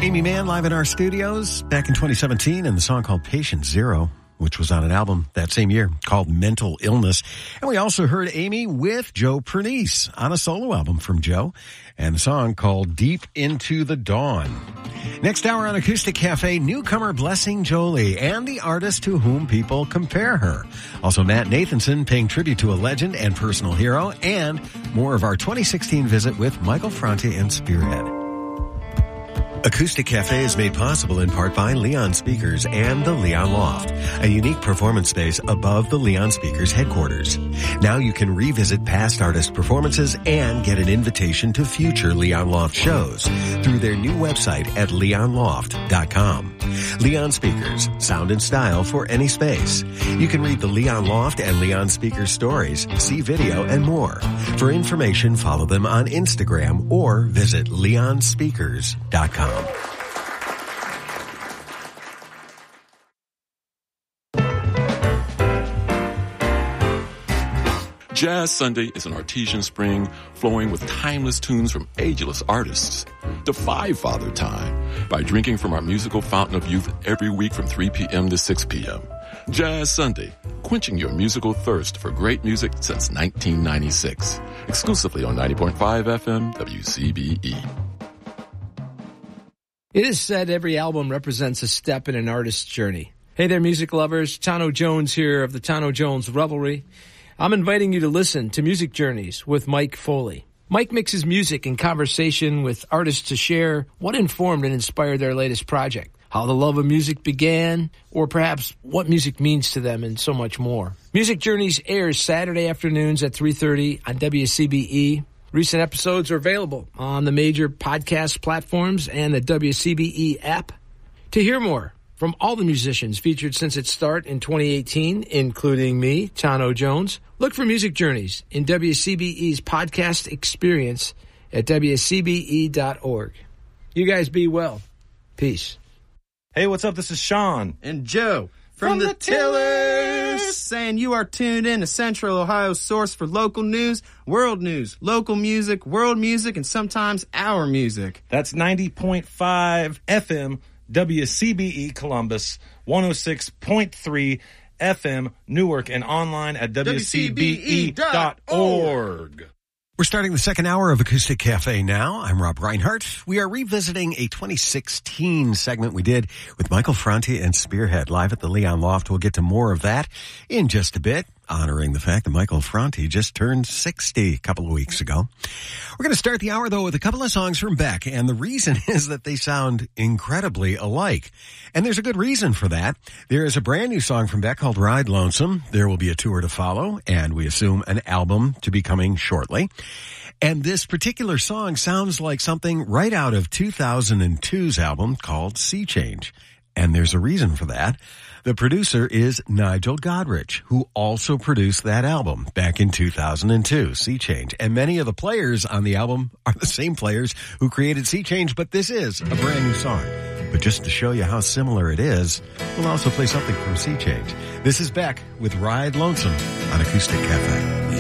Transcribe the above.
Amy Mann live in our studios back in 2017, and the song called Patient Zero, which was on an album that same year called Mental Illness. And we also heard Amy with Joe Pernice on a solo album from Joe, and the song called Deep Into the Dawn. Next hour on Acoustic Cafe, newcomer Blessing Jolie and the artist to whom people compare her. Also Matt Nathanson paying tribute to a legend and personal hero, and more of our 2016 visit with Michael Franti and Spearhead. Acoustic Cafe is made possible in part by Leon Speakers and the Leon Loft, a unique performance space above the Leon Speakers headquarters. Now you can revisit past artist performances and get an invitation to future Leon Loft shows through their new website at leonloft.com. Leon Speakers, sound and style for any space. You can read the Leon Loft and Leon Speakers stories, see video, and more. For information, follow them on Instagram or visit leonspeakers.com. Jazz Sunday is an artesian spring flowing with timeless tunes from ageless artists. Defy Father Time by drinking from our musical fountain of youth every week from 3 p.m. to 6 p.m. Jazz Sunday, quenching your musical thirst for great music since 1996. Exclusively on 90.5 FM WCBE. It is said every album represents a step in an artist's journey. Hey there, music lovers. Tano Jones here of the Tano Jones Revelry. I'm inviting you to listen to Music Journeys with Mike Foley. Mike mixes music and conversation with artists to share what informed and inspired their latest project, how the love of music began, or perhaps what music means to them, and so much more. Music Journeys airs Saturday afternoons at 3:30 on WCBE. Recent episodes are available on the major podcast platforms and the WCBE app. To hear more from all the musicians featured since its start in 2018, including me, Tano Jones, look for Music Journeys in WCBE's podcast experience at WCBE.org. You guys be well. Peace. Hey, what's up? This is Sean. And Joe from the Tillers, saying you are tuned in to Central Ohio's source for local news, world news, local music, world music, and sometimes our music. That's 90.5 FM WCBE Columbus, 106.3 FM Newark, and online at WCBE.org. We're starting the second hour of Acoustic Cafe now. I'm Rob Reinhart. We are revisiting a 2016 segment we did with Michael Franti and Spearhead live at the Leon Loft. We'll get to more of that in just a bit, honoring the fact that Michael Franti just turned 60 a couple of weeks ago. We're going to start the hour, though, with a couple of songs from Beck, and the reason is that they sound incredibly alike. And there's a good reason for that. There is a brand new song from Beck called Ride Lonesome. There will be a tour to follow, and we assume an album to be coming shortly. And this particular song sounds like something right out of 2002's album called Sea Change. And there's a reason for that. The producer is Nigel Godrich, who also produced that album back in 2002, Sea Change. And many of the players on the album are the same players who created Sea Change, but this is a brand new song. But just to show you how similar it is, we'll also play something from Sea Change. This is Beck with Ride Lonesome on Acoustic Cafe.